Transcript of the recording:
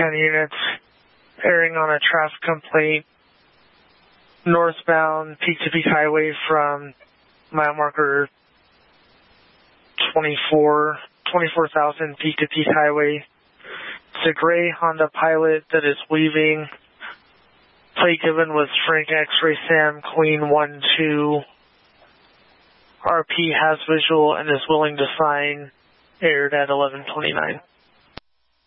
10 units, airing on a traffic complaint northbound peak-to-peak highway from mile marker 24,000 peak-to-peak highway. It's a gray Honda Pilot that is weaving. Plate given was Frank X-Ray Sam Queen 12. RP has visual and is willing to sign, aired at 11:29.